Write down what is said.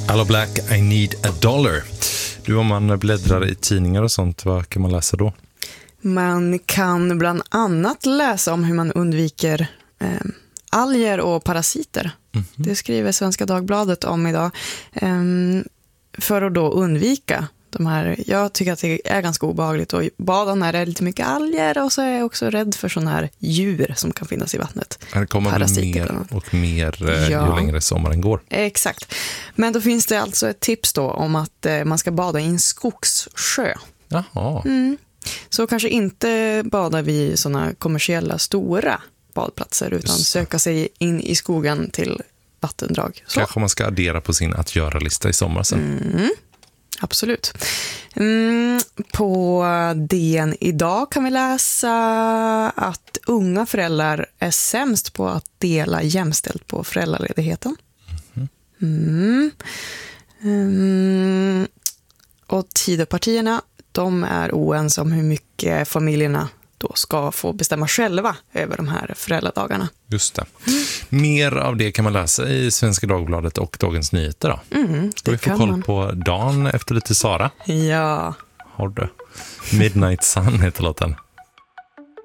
Hello Black, I need a dollar. Du, om man bläddrar i tidningar och sånt, vad kan man läsa då? Man kan bland annat läsa om hur man undviker alger och parasiter. Mm-hmm. Det skriver Svenska Dagbladet om idag. För att då undvika de här, jag tycker att det är ganska obehagligt att bada när det är lite mycket alger, och så är jag också rädd för sådana här djur som kan finnas i vattnet. Det kommer mer och mer ju längre sommaren går. Exakt. Men då finns det alltså ett tips då om att man ska bada i en skogssjö. Jaha. Så kanske inte bada vid sådana kommersiella stora badplatser, utan söka sig in i skogen till vattendrag. Så. Kanske man ska addera på sin att göra-lista i sommar sen. Absolut. På DN idag kan vi läsa att unga föräldrar är sämst på att dela jämställt på föräldraledigheten. Och Tidöpartierna, de är oense om hur mycket familjerna då ska få bestämma själva över de här föräldradagarna. Just det. Mer av det kan man läsa i Svenska Dagbladet och Dagens Nyheter då. Ska vi få koll på dagen efter lite Sara? Ja. Har du? Midnight Sun heter låten.